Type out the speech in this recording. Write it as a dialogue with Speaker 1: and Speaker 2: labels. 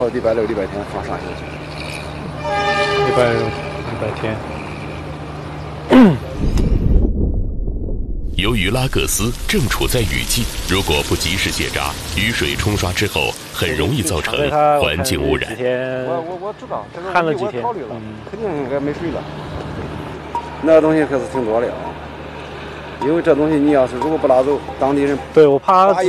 Speaker 1: 礼拜六、礼拜天放上休息。
Speaker 2: 礼拜天。
Speaker 3: 由于拉各斯正处在雨季，如果不及时结扎，雨水冲刷之后，很容易造成环境污染。
Speaker 1: 我知道，
Speaker 2: 看了几天，
Speaker 1: 肯定应该没水了。那东西可是挺多的啊，因为这东西你要是如果不拉走，当地人
Speaker 2: 对我怕。